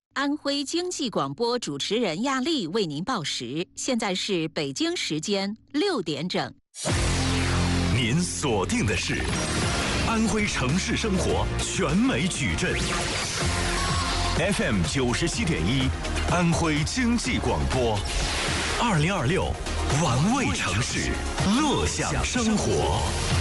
安徽经济广播主持人亚丽为您报时，现在是北京时间6点整。 您锁定的是安徽城市生活全美矩阵 FM 97.1，安徽经济广播，2026玩味城市，乐享生活。